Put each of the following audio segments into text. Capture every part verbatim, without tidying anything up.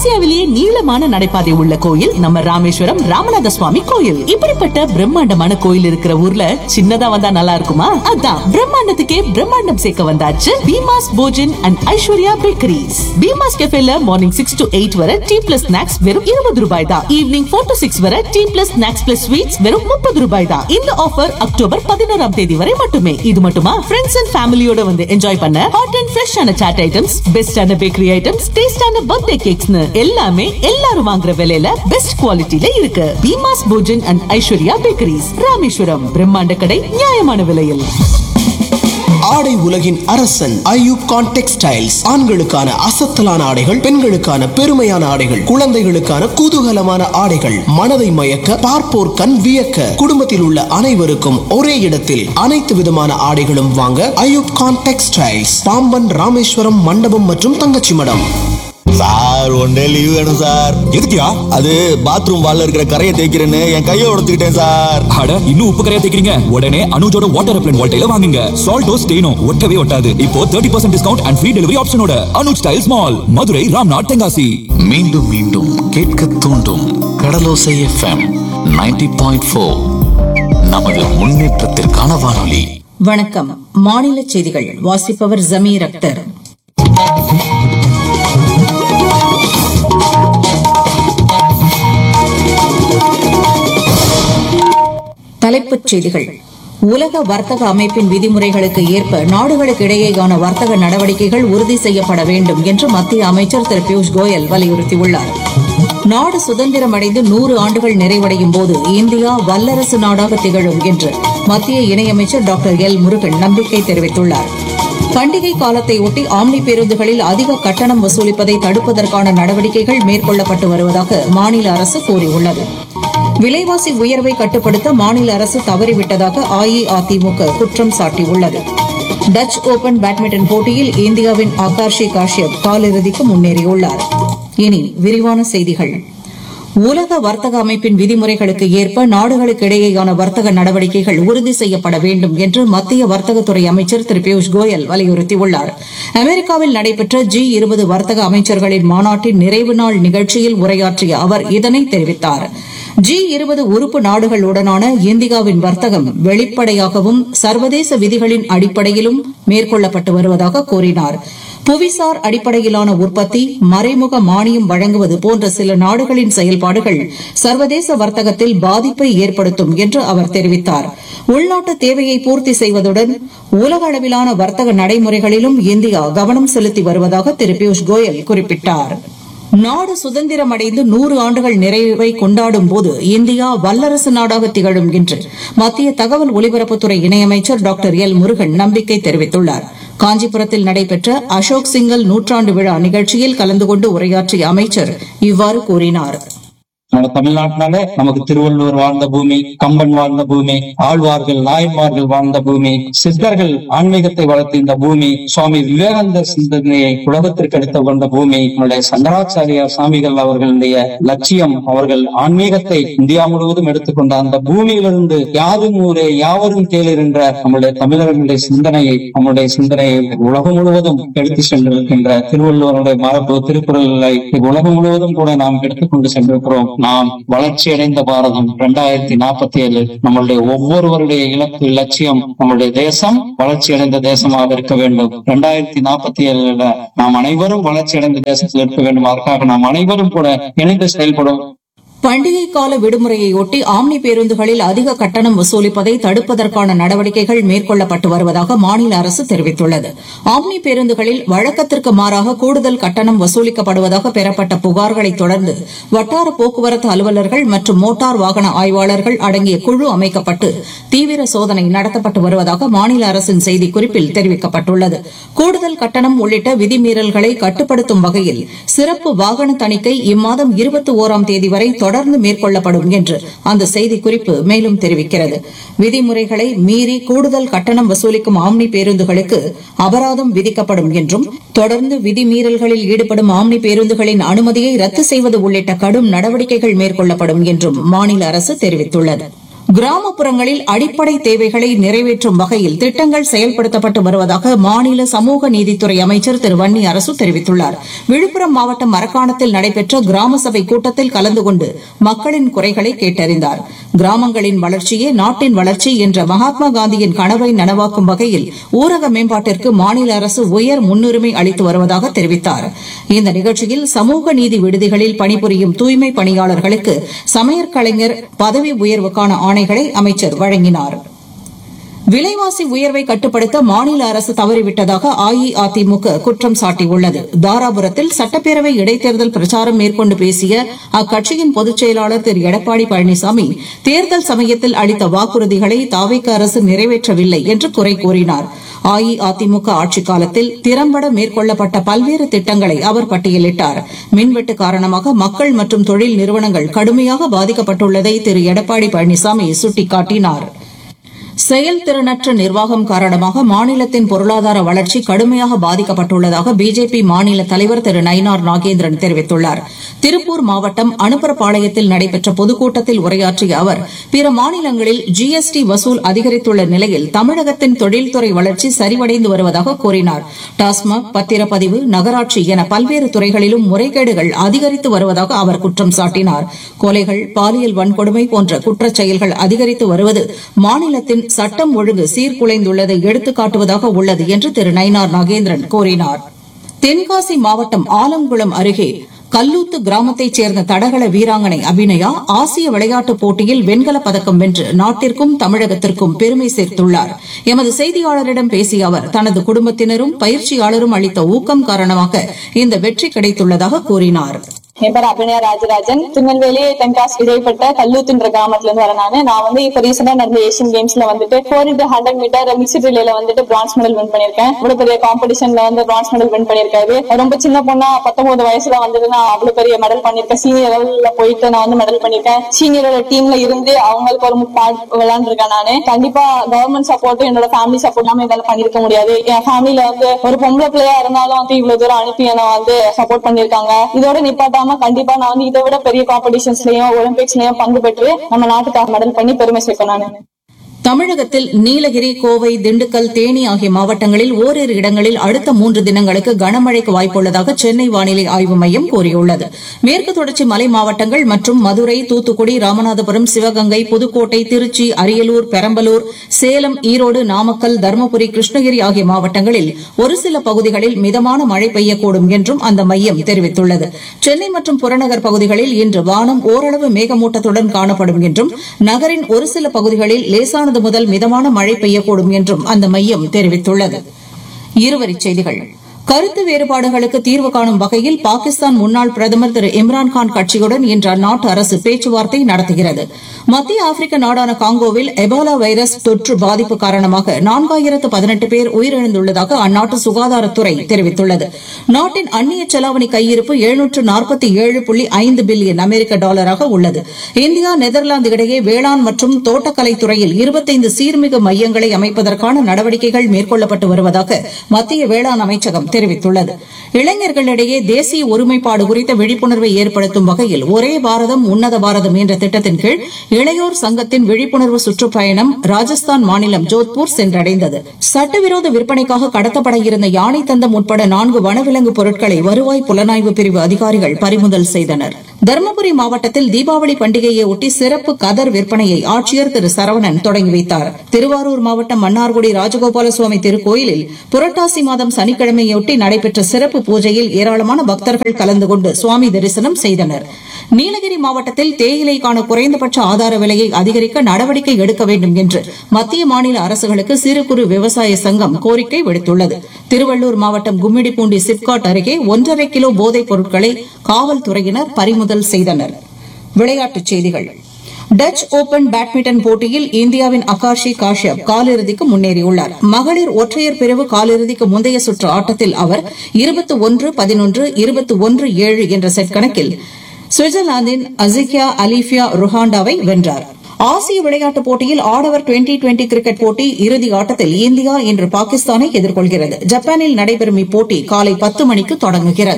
ஆசியாவிலேயே நீளமான நடைபாதை உள்ள கோயில் நம்ம ராமேஸ்வரம் ராமநாத சுவாமி கோயில். இப்படிப்பட்ட பிரம்மாண்டமான கோயில் இருக்கிற ஊர்ல சின்னதா வந்தா நல்லா இருக்குமா? அதான் பிரம்மாண்டத்துக்கே பிரம்மாண்டம் சேர்க்க வந்தாச்சு Bheema's Bhojan and Aishwarya bakeries. Bheema's கெஃபேல morning six to eight வரை டீ பிளஸ் ஸ்நாக்ஸ் வெறும் இருபது ரூபாய் தான். ஈவினிங் ஃபோர் டு சிக்ஸ் வரை tea plus snacks plus sweets வெறும் முப்பது ரூபாய் தான். இந்த ஆஃபர் அக்டோபர் பதினோராம் தேதி வரை மட்டுமே. இது மட்டுமா, ஃப்ரெண்ட்ஸ் அண்ட் ஃபேமிலியோட வந்து என்ஜாய் பண்ண ஹாட் அண்ட் ஃப்ரெஷ்ஷான சாட் ஐட்டம்ஸ், பெஸ்டான பேக்கரி ஐட்டம்ஸ், டேஸ்டான பர்த்டே கேக்ஸ்னு எல்லாமே எல்லாரும் வாங்குற விலையில பெஸ்ட் குவாலிட்டில இருக்கு. Bheema's Bhojan and Aishwarya bakeries, Rameswaram. பிரம்மாண்ட கடை, நியாயமான விலையில். ஆடை உலகின் அரசன் ஐயூப் கான் டெக்ஸ்டைல்ஸ். ஆண்களுக்கான அசத்தலான ஆடைகள், பெண்களுக்கான பெருமையான ஆடைகள், குழந்தைகளுக்கான குதூகலமான ஆடைகள், மனதை மயக்க பார்ப்போர் கண் வியக்க, குடும்பத்தில் உள்ள அனைவருக்கும் ஒரே இடத்தில் அனைத்து விதமான ஆடைகளும் வாங்க ஐயூப் கான் டெக்ஸ்டைல்ஸ், பாம்பன், ராமேஸ்வரம், மண்டபம் மற்றும் தங்கச்சி மடம். சார் ஒன் டே லீவ் வேணும் சார். எதுக்குயா? அது பாத்ரூம் வால்ல இருக்கிற கரையை தேய்க்கிறேன்னு என் கையை உடைச்சுக்கிட்டேன் சார். அட, இன்னும் உப்பு கரையா தேய்க்கிறீங்க? உடனே அனுஜோட வாட்டர் அப்ளன் வால்டைல வாங்குங்க. சால்டோ ஸ்டெயினோ ஒட்டவே ஒட்டாது. இப்போ முப்பது percent discount and free delivery ஆப்ஷனோட Anuj styles mall, Madurai, Ramnath, Tenkasi. மீண்டும் மீண்டும் கேட்க தூண்டும் கடலோசை எஃப்எம் நைன்டி பாயிண்ட் ஃபோர், நமது முன்னேற்றத்திற்கான வானொலி. வணக்கம். மாநில செய்திகள் வாசிப்பவர் ஜமீர் அக்தர். தலைப்புச் செய்திகள். உலக வர்த்தக அமைப்பின் விதிமுறைகளுக்கு ஏற்ப நாடுகளுக்கு இடையேயான வர்த்தக நடவடிக்கைகள் உறுதி செய்யப்பட வேண்டும் என்று மத்திய அமைச்சர் திரு பியூஷ் கோயல் வலியுறுத்தியுள்ளார். நாடு சுதந்திரம் அடைந்து நூறு ஆண்டுகள் நிறைவடையும் போது இந்தியா வல்லரசு நாடாக திகழும் என்று மத்திய இணையமைச்சர் டாக்டர் எல் முருகன் நம்பிக்கை தெரிவித்துள்ளார். பண்டிகை காலத்தை ஒட்டி ஆம்னி பேருந்துகளில் அதிக கட்டணம் வசூலிப்பதை தடுப்பதற்கான நடவடிக்கைகள் மேற்கொள்ளப்பட்டு வருவதாக மாநில அரசு கூறியுள்ளது. விலைவாசி உயர்வை கட்டுப்படுத்த மாநில அரசு தவறிவிட்டதாக அஇஅதிமுக குற்றம் சாட்டியுள்ளது. டச் ஓபன் பேட்மிண்டன் போட்டியில் இந்தியாவின் ஆகாஷி காஷ்யப் காலிறுதிக்கு முன்னேறியுள்ளார். இனி விரிவான செய்திகள். உலக வர்த்தக அமைப்பின் விதிமுறைகளுக்கு ஏற்ப நாடுகளுக்கு இடையேயான வர்த்தக நடவடிக்கைகள் உறுதி செய்யப்பட வேண்டும் என்று மத்திய வர்த்தகத்துறை அமைச்சர் திரு பியூஷ் கோயல் வலியுறுத்தியுள்ளார். அமெரிக்காவில் நடைபெற்ற ஜி இருபது வர்த்தக அமைச்சர்களின் மாநாட்டின் நிறைவு நாள் நிகழ்ச்சியில் உரையாற்றிய அவர் இதனை தெரிவித்தார். ஜி இருபது உறுப்பு நாடுகளுடனான இந்தியாவின் வர்த்தகம் வெளிப்படையாகவும் சர்வதேச விதிகளின் அடிப்படையிலும் மேற்கொள்ளப்பட்டு வருவதாக கூறினார். புவிசார் அடிப்படையிலான உற்பத்தி, மறைமுக மானியம் வழங்குவது போன்ற சில நாடுகளின் செயல்பாடுகள் சர்வதேச வர்த்தகத்தில் பாதிப்பை ஏற்படுத்தும் என்று அவர் தெரிவித்தார். உள்நாட்டு தேவையை பூர்த்தி செய்வதுடன் உலக அளவிலான வர்த்தக நடைமுறைகளிலும் இந்தியா கவனம் செலுத்தி வருவதாக திரு பியூஷ் கோயல் குறிப்பிட்டார். நாடு சுதந்திரம் அடைந்து நூறு ஆண்டுகள் நிறைவை கொண்டாடும் போது இந்தியா வல்லரசு நாடாக திகழும் என்று மத்திய தகவல் ஒலிபரப்புத்துறை இணையமைச்சர் டாக்டர் எல் முருகன் நம்பிக்கை தெரிவித்துள்ளார். காஞ்சிபுரத்தில் நடைபெற்ற அசோக் சிங்கல் நூற்றாண்டு விழா நிகழ்ச்சியில் கலந்து கொண்டு உரையாற்றிய அமைச்சர் இவ்வாறு கூறினார். நம்ம தமிழ்நாட்டினால நமக்கு திருவள்ளுவர் வாழ்ந்த பூமி, கம்பன் வாழ்ந்த பூமி, ஆழ்வார்கள் நாயன்மார்கள் வாழ்ந்த பூமி, சித்தர்கள் ஆன்மீகத்தை வளர்த்த இந்த பூமி, சுவாமி விவேகானந்தர் சிந்தனையை உலகத்திற்கு எடுத்து கொண்ட பூமி, நம்முடைய சங்கராச்சாரியார் சாமிகள் அவர்களுடைய லட்சியம், அவர்கள் ஆன்மீகத்தை இந்தியா முழுவதும் எடுத்துக்கொண்ட அந்த பூமியிலிருந்து யாரும் ஊரே யாவரும் கேளீர் என்ற நம்முடைய தமிழர்களுடைய சிந்தனையை நம்முடைய சிந்தனையை உலகம் முழுவதும் எடுத்து சென்றிருக்கின்ற திருவள்ளுவருடைய மரபு திருக்குறளை உலகம் முழுவதும் கூட நாம் எடுத்துக்கொண்டு சென்றிருக்கிறோம். நாம் வளர்ச்சி அடைந்த பாரதம் இரண்டாயிரத்தி நாற்பத்தி ஏழு நம்மளுடைய ஒவ்வொருவருடைய இலக்கு லட்சியம் நம்முடைய தேசம் வளர்ச்சி அடைந்த தேசமாக இருக்க வேண்டும். இரண்டாயிரத்தி நாற்பத்தி ஏழுல நாம் அனைவரும் வளர்ச்சி அடைந்த தேசத்தில் இருக்க வேண்டும். அதற்காக நாம் அனைவரும் கூட இணைந்து செயல்படும். பண்டிகை கால விடுமுறையொட்டி ஆம்னி பேருந்துகளில் அதிக கட்டணம் வசூலிப்பதை தடுப்பதற்கான நடவடிக்கைகள் மேற்கொள்ளப்பட்டு வருவதாக மாநில அரசு தெரிவித்துள்ளது. ஆம்னி பேருந்துகளில் வழக்கத்திற்கு மாறாக கூடுதல் கட்டணம் வசூலிக்கப்படுவதாக பெறப்பட்ட புகார்களை தொடர்ந்து வட்டார போக்குவரத்து அலுவலர்கள் மற்றும் மோட்டார் வாகன ஆய்வாளர்கள் அடங்கிய குழு அமைக்கப்பட்டு தீவிர சோதனை நடத்தப்பட்டு வருவதாக மாநில அரசின் செய்திக்குறிப்பில் தெரிவிக்கப்பட்டுள்ளது. கூடுதல் கட்டணம் உள்ளிட்ட விதிமீறல்களை கட்டுப்படுத்தும் வகையில் சிறப்பு வாகன தணிக்கை இம்மாதம் இருபத்தி ஓராம் தேதி வரை தொடர்ந்து மேற்கொள்ளப்படும் என்று அந்த செய்திக்குறிப்பு மேலும் தெரிவிக்கிறது. விதிமுறைகளை மீறி கூடுதல் கட்டணம் வசூலிக்கும் ஆம்னி பேருந்துகளுக்கு அபராதம் விதிக்கப்படும் என்றும் தொடர்ந்து விதிமீறல்களில் ஈடுபடும் ஆம்னி பேருந்துகளின் அனுமதியை ரத்து செய்வது உள்ளிட்ட கடும் நடவடிக்கைகள் மேற்கொள்ளப்படும் என்றும் மாநில அரசு தெரிவித்துள்ளது. கிராமப்புறங்களில் அடிப்படை தேவைகளை நிறைவேற்றும் வகையில் திட்டங்கள் செயல்படுத்தப்பட்டு வருவதாக மாநில சமூக நீதித்துறை அமைச்சர் திரு வன்னி அரசு தெரிவித்துள்ளார். விழுப்புரம் மாவட்டம் மரக்காணத்தில் நடைபெற்ற கிராம சபை கூட்டத்தில் கலந்து கொண்டு மக்களின் குறைகளை கேட்டறிந்தார். கிராமங்களின் வளர்ச்சியே நாட்டின் வளர்ச்சி என்ற மகாத்மா காந்தியின் கனவை நனவாக்கும் வகையில் ஊரக மேம்பாட்டிற்கு மாநில அரசு உயர் முன்னுரிமை அளித்து வருவதாக தெரிவித்தார். இந்த நிகழ்ச்சியில் சமூக நீதி விடுதிகளில் பணிபுரியும் தூய்மை பணியாளர்களுக்கு சமையற்கலைஞர் பதவி உயர்வுக்கான ஆணைகளை அமைச்சர் வழங்கினார். விலைவாசி உயர்வை கட்டுப்படுத்த மாநில அரசு தவறிவிட்டதாக அஇஅதிமுக குற்றம் சாட்டியுள்ளது. தாராபுரத்தில் சட்டப்பேரவை இடைத்தேர்தல் பிரச்சாரம் மேற்கொண்டு பேசிய அக்கட்சியின் பொதுச் செயலாளர் திரு எடப்பாடி பழனிசாமி தேர்தல் சமயத்தில் அளித்த வாக்குறுதிகளை தாவேக அரசு நிறைவேற்றவில்லை என்று குறை கூறினார். அஇஅதிமுக ஆட்சிக் காலத்தில் திறம்பட மேற்கொள்ளப்பட்ட பல்வேறு திட்டங்களை அவர் பட்டியலிட்டார். மின்வெட்டு காரணமாக மக்கள் மற்றும் தொழில் நிறுவனங்கள் கடுமையாக பாதிக்கப்பட்டுள்ளதை திரு எடப்பாடி பழனிசாமி சுட்டிக்காட்டினார். செயல்திறனற்ற நிர்வாகம் காரணமாக மாநிலத்தின் பொருளாதார வளர்ச்சி கடுமையாக பாதிக்கப்பட்டுள்ளதாக பிஜேபி மாநில தலைவர் திரு நயினார் நாகேந்திரன் தெரிவித்துள்ளார். திருப்பூர் மாவட்டம் அனுப்பரபாளையத்தில் நடைபெற்ற பொதுக்கூட்டத்தில் உரையாற்றிய அவர் பிற மாநிலங்களில் ஜிஎஸ்டி வசூல் அதிகரித்துள்ள நிலையில் தமிழகத்தின் தொழில்துறை வளர்ச்சி சரிவடைந்து வருவதாக கூறினார். டாஸ்மாக், பத்திரப்பதிவு, நகராட்சி என பல்வேறு துறைகளிலும் முறைகேடுகள் அதிகரித்து வருவதாக அவர் குற்றம் சாட்டினார். கொலைகள், பாலியல் வன்கொடுமை போன்ற குற்றச் செயல்கள் அதிகரித்து வருவது மாநிலத்தின் சட்டம் ஒழுங்கு சீர்குலைந்துள்ளதை எடுத்துக்காட்டுவதாக உள்ளது என்று திரு நயினார் நாகேந்திரன் கூறினார். தென்காசி மாவட்டம் ஆலங்குளம் அருகே கல்லூத்து கிராமத்தைச் சேர்ந்த தடகள வீராங்கனை அபிநயா ஆசிய விளையாட்டுப் போட்டியில் வெண்கலப் பதக்கம் வென்று நாட்டிற்கும் தமிழகத்திற்கும் பெருமை சேர்த்துள்ளார். எமது செய்தியாளரிடம் பேசிய அவர் தனது குடும்பத்தினரும் பயிற்சியாளரும் அளித்த ஊக்கம் காரணமாக இந்த வெற்றி கிடைத்துள்ளதாக கூறினார். என் பேர் அபிநயா ராஜராஜன். திருநெல்வேலி தென்காசி இடைப்பட்ட கல்லூத்துன்ற கிராமத்துல இருந்து வரேன். நானு நான் வந்து இப்ப ரீசெண்டா நடந்த ஏசியன் கேம்ஸ்ல வந்துட்டு four into hundred metre mixed ரிலேல வந்துட்டு பிரான்ஸ் மெடல் வின் பண்ணிருக்கேன். இவ்வளவு பெரிய காம்படிஷன்ல வந்து பிரான்ஸ் மெடல் வின் பண்ணிருக்காரு. ரொம்ப சின்ன பொண்ணா பத்தொன்பது வயசுல வந்துட்டு நான் அவ்வளவு பெரிய மெடல் பண்ணிருக்கேன். சீனியர் லெவல்ல போயிட்டு நான் வந்து மெடல் பண்ணிருக்கேன். சீனியரோட டீம்ல இருந்து அவங்களுக்கு ஒரு பார்ட் விளையாண்டுருக்கேன். நானு கண்டிப்பா கவர்மெண்ட் சப்போர்ட், என்னோட ஃபேமிலி சப்போர்ட் இல்லாம என்னால பண்ணிருக்க முடியாது. என் ஃபேமிலில வந்து ஒரு பொம்பளை பிள்ளையா இருந்தாலும் வந்து இவ்வளவு தூரம் அனுப்பி என்ன வந்து சப்போர்ட் பண்ணிருக்காங்க. இதோட நிப்பாட்டாம கண்டிப்பா நான் வந்து இதை விட பெரிய காம்படிஷன்ஸ்லயும் ஒலிம்பிக்ஸ்லயும் பங்கு பெற்று நம்ம நாட்டுக்காக மெடல் பண்ணி பெருமை சேர்க்கணும். நானு தமிழகத்தில் நீலகிரி, கோவை, திண்டுக்கல், தேனி ஆகிய மாவட்டங்களில் ஓரிரு இடங்களில் அடுத்த மூன்று தினங்களுக்கு கனமழைக்கு வாய்ப்புள்ளதாக சென்னை வானிலை ஆய்வு மையம் கூறியுள்ளது. மேற்கு தொடர்ச்சி மலை மாவட்டங்கள் மற்றும் மதுரை, தூத்துக்குடி, ராமநாதபுரம், சிவகங்கை, புதுக்கோட்டை, திருச்சி, அரியலூர், பெரம்பலூர், சேலம், ஈரோடு, நாமக்கல், தருமபுரி, கிருஷ்ணகிரி ஆகிய மாவட்டங்களில் ஒரு சில பகுதிகளில் மிதமான மழை பெய்யக்கூடும் என்றும் அந்த மையம் தெரிவித்துள்ளது. சென்னை மற்றும் புறநகர் பகுதிகளில் இன்று வானம் ஓரளவு மேகமூட்டத்துடன் காணப்படும் என்றும் நகரின் ஒரு சில பகுதிகளில் லேசானது முதல் மிதமான மழை பெய்யக்கூடும் என்றும் அந்த மையம் தெரிவித்துள்ளது. இருவரிச் செய்திகள். கருத்து வேறுபாடுகளுக்கு தீர்வு காணும் வகையில் பாகிஸ்தான் முன்னாள் பிரதமர் திரு இம்ரான்கான் கட்சியுடன் இன்று அந்நாட்டு அரசு பேச்சுவார்த்தை நடத்துகிறது. மத்திய ஆப்பிரிக்க நாடான காங்கோவில் எபோலா வைரஸ் தொற்று பாதிப்பு காரணமாக நான்காயிரத்து பதினெட்டு பேர் உயிரிழந்துள்ளதாக அந்நாட்டு சுகாதாரத்துறை தெரிவித்துள்ளது. நாட்டின் அந்நிய செலாவணி கையிருப்பு எழுநூற்று நாற்பத்தி ஏழு புள்ளி ஐந்து பில்லியன் அமெரிக்க டாலராக உள்ளது. இந்தியா, நெதர்லாந்து இடையே வேளாண் மற்றும் தோட்டக்கலை துறையில் இருபத்தைந்து சீர்மிகு மையங்களை அமைப்பதற்கான நடவடிக்கைகள் மேற்கொள்ளப்பட்டு வருவதாக மத்திய வேளாண் அமைச்சகம் தெரிவித்துள்ளது. இளைஞர்களிடையே தேசிய ஒருமைப்பாடு குறித்த விழிப்புணர்வை ஏற்படுத்தும் வகையில் ஒரே பாரதம் உன்னத பாரதம் என்ற திட்டத்தின் கீழ் இளையோர் சங்கத்தின் விழிப்புணர்வு சுற்றுப்பயணம் ராஜஸ்தான் மாநிலம் ஜோத்பூர் சென்றடைந்தது. சட்டவிரோத விற்பனைக்காக கடத்தப்பட இருந்த யானை தந்தம் உட்பட நான்கு வனவிலங்கு பொருட்களை வருவாய் புலனாய்வு பிரிவு அதிகாரிகள் பறிமுதல் செய்தனர். தருமபுரி மாவட்டத்தில் தீபாவளி பண்டிகையை ஒட்டி சிறப்பு கதர் விற்பனையை ஆட்சியர் திரு சரவணன் தொடங்கி வைத்தார். திருவாரூர் மாவட்டம் மன்னார்குடி ராஜகோபால சுவாமி திருக்கோயிலில் புரட்டாசி மாதம் சனிக்கிழமையொட்டி நடைபெற்ற சிறப்பு பூஜையில் ஏராளமான பக்தர்கள் கலந்து கொண்டு சுவாமி தரிசனம் செய்தனர். நீலகிரி மாவட்டத்தில் தேயிலைக்கான குறைந்தபட்ச ஆதார விலையை அதிகரிக்க நடவடிக்கை எடுக்க வேண்டும் என்று மத்திய மாநில அரசுகளுக்கு சிறு குறு விவசாய சங்கம் கோரிக்கை விடுத்துள்ளது. திருவள்ளூர் மாவட்டம் கும்மிடிப்பூண்டி சிப்காட் அருகே ஒன்றரை கிலோ போதைப் பொருட்களை காவல்துறையினர் பறிமுதல் செய்தனர். விளையாட்டுச் செய்திகள். டச் ஓபன் பேட்மிண்டன் போட்டியில் இந்தியாவின் அகாஷி காஷ்யப் காலிறுதிக்கு முன்னேறியுள்ளார். மகளிர் ஒற்றையர் பிரிவு காலிறுதிக்கு முந்தைய சுற்று ஆட்டத்தில் அவர் இருபத்தி ஒன்று பதினொன்று இருபத்தி ஒன்று ஏழு என்ற செட் கணக்கில் சுவிட்சர்லாந்தின் அசிகியா அலிஃபியா ருஹாண்டாவை வென்றார். ஆசிய விளையாட்டுப் போட்டியில் ஆடவர் டுவெண்டி டுவெண்டி கிரிக்கெட் போட்டி இறுதி ஆட்டத்தில் இந்தியா இன்று பாகிஸ்தானை எதிர்கொள்கிறது. ஜப்பானில் நடைபெறும் இப்போட்டி காலை பத்து மணிக்கு தொடங்குகிறது.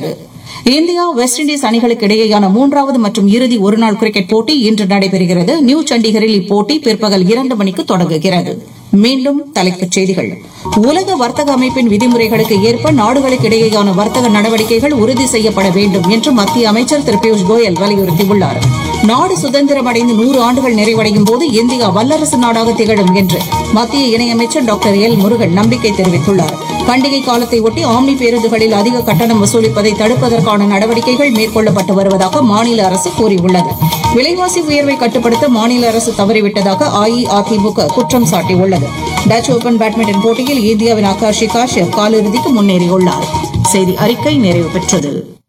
இந்தியா வெஸ்ட் இண்டீஸ் அணிகளுக்கு இடையேயான மூன்றாவது மற்றும் இறுதி ஒருநாள் கிரிக்கெட் போட்டி இன்று நடைபெறுகிறது. நியூ சண்டிகரில் இப்போட்டி பிற்பகல் இரண்டு மணிக்கு தொடங்குகிறது. மீண்டும் தலைப்புச் செய்திகள். உலக வர்த்தக அமைப்பின் விதிமுறைகளுக்கு ஏற்ப நாடுகளுக்கு இடையேயான வர்த்தக நடவடிக்கைகள் உறுதி செய்யப்பட வேண்டும் என்று மத்திய அமைச்சர் திரு பியூஷ் கோயல் வலியுறுத்தியுள்ளார். நாடு சுதந்திரம் அடைந்து நூறு ஆண்டுகள் நிறைவடையும் போது இந்தியா வல்லரசு நாடாக திகழும் என்று மத்திய இணையமைச்சர் டாக்டர் எல் முருகன் நம்பிக்கை தெரிவித்துள்ளார். பண்டிகை காலத்தை ஒட்டி ஆம்னி பேருந்துகளில் அதிக கட்டணம் வசூலிப்பதை தடுப்பதற்கான நடவடிக்கைகள் மேற்கொள்ளப்பட்டு வருவதாக மாநில அரசு கூறியுள்ளது. விலைவாசி உயர்வை கட்டுப்படுத்த மாநில அரசு தவறிவிட்டதாக அஇஅதிமுக குற்றம் சாட்டியுள்ளது. டச் ஓபன் பேட்மிண்டன் போட்டியில் இந்தியாவின் ஆகாஷி காஷ்யப் காலிறுதிக்கு முன்னேறியுள்ளார். செய்தி அறிக்கை நிறைவு பெற்றது.